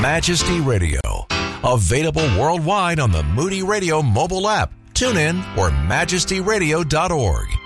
Majesty Radio. Available worldwide on the Moody Radio mobile app, TuneIn, or majestyradio.org.